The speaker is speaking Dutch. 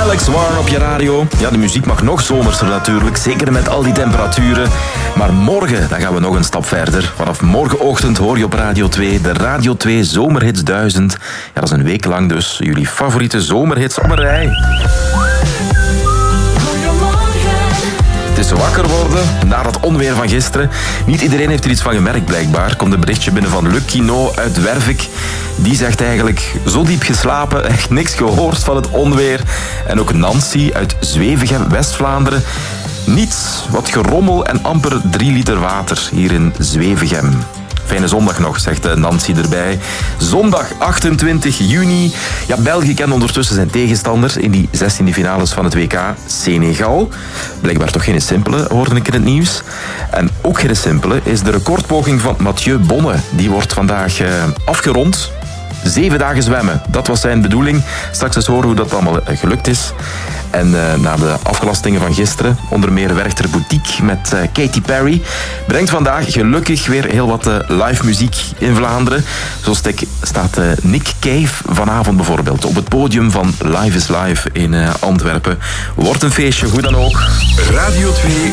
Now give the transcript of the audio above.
Alex Warren op je radio. Ja, de muziek mag nog zomerser natuurlijk, zeker met al die temperaturen. Maar morgen, dan gaan we nog een stap verder. Vanaf morgenochtend hoor je op Radio 2 de Radio 2 Zomerhits 1000. Ja, dat is een week lang dus jullie favoriete zomerhits op een rij. Het is wakker worden na dat onweer van gisteren. Niet iedereen heeft er iets van gemerkt blijkbaar. Komt een berichtje binnen van Luc Quino uit Wervik. Die zegt eigenlijk zo diep geslapen, echt niks gehoord van het onweer. En ook Nancy uit Zwevegem, West-Vlaanderen. Niets, wat gerommel en amper 3 liter water hier in Zwevegem. Fijne zondag nog, zegt Nancy erbij. Zondag 28 juni. Ja, België kent ondertussen zijn tegenstander in die 16e finales van het WK. Senegal. Blijkbaar toch geen simpele, hoorde ik in het nieuws. En ook geen simpele is de recordpoging van Mathieu Bonne. Die wordt vandaag afgerond. 7 dagen zwemmen, dat was zijn bedoeling. Straks eens horen hoe dat allemaal gelukt is. En na de afgelastingen van gisteren, onder meer Werchter Boutique met Katy Perry, brengt vandaag gelukkig weer heel wat live muziek in Vlaanderen. Zo staat Nick Cave vanavond bijvoorbeeld op het podium van Live is Live in Antwerpen. Wordt een feestje, hoe dan ook. Radio 2